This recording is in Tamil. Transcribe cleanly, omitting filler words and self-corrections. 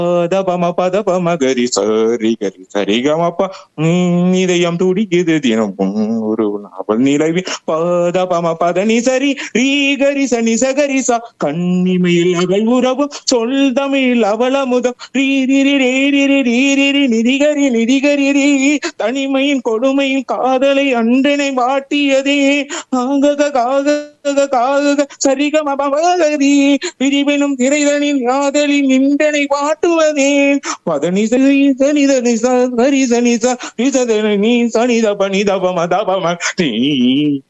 பதபம பதபம கரி சரிகமப்ப இதயம் துடிக்குது தினமும் ஒரு நாவல் நிலவி பதபம பதனி சரி ரீகரி சனி சகரிசா கண்ணிமையில் அவள் உறவும் சொல் தமிழ் அவளமுதம் நிதிகரி நிதிகரி தனிமையின் கொடுமையின் காதலை அன்றனை வாட்டியதே காக காக சரிகமபகதி பிரிவினும் திரைதனின் யாதலின் நின்றனை வாட்டுவதே பதனி சனிதனி சரி சனி சனி சனித பனிதபம தபம நீ